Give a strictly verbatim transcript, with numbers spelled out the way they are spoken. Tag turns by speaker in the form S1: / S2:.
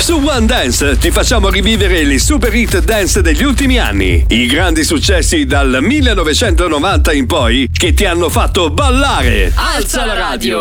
S1: Su One Dance ti facciamo rivivere le super hit dance degli ultimi anni, i grandi successi dal millenovecentonovanta in poi che ti hanno fatto ballare.
S2: Alza la radio!